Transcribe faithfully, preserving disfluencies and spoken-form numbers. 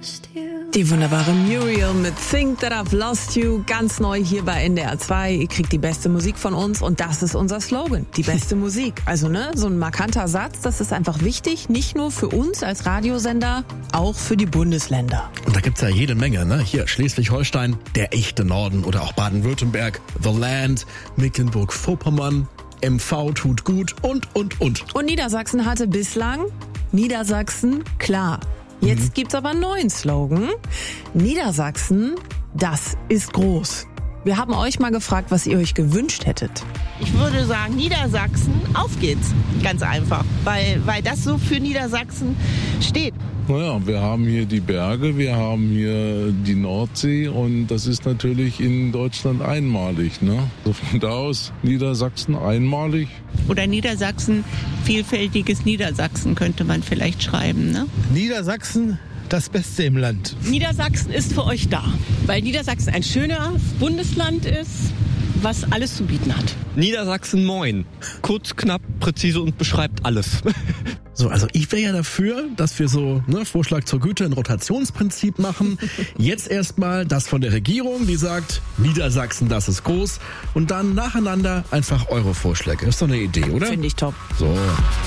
Die wunderbare Muriel mit Think That I've Lost You, ganz neu hier bei N D R zwei. Ihr kriegt die beste Musik von uns und das ist unser Slogan, die beste Musik. Also ne, so ein markanter Satz, das ist einfach wichtig, nicht nur für uns als Radiosender, auch für die Bundesländer. Und da gibt's ja jede Menge, ne? Hier Schleswig-Holstein, der echte Norden oder auch Baden-Württemberg, The Land, Mecklenburg-Vorpommern, M V tut gut und, und, und. Und Niedersachsen hatte bislang Niedersachsen klar. Jetzt mhm. gibt's aber einen neuen Slogan. Niedersachsen, das ist groß. Wir haben euch mal gefragt, was ihr euch gewünscht hättet. Ich würde sagen, Niedersachsen, auf geht's. Ganz einfach, weil, weil das so für Niedersachsen steht. Naja, wir haben hier die Berge, wir haben hier die Nordsee und das ist natürlich in Deutschland einmalig, ne? Also von da aus Niedersachsen einmalig. Oder Niedersachsen, vielfältiges Niedersachsen könnte man vielleicht schreiben, ne? Niedersachsen, das Beste im Land. Niedersachsen ist für euch da, weil Niedersachsen ein schöner Bundesland ist, was alles zu bieten hat. Niedersachsen moin. Kurz, knapp, präzise und beschreibt alles. So, also ich wäre ja dafür, dass wir so, ne, Vorschlag zur Güte, ein Rotationsprinzip machen. Jetzt erstmal das von der Regierung, die sagt, Niedersachsen, das ist groß. Und dann nacheinander einfach eure Vorschläge. Das ist doch eine Idee, oder? Finde ich top. So.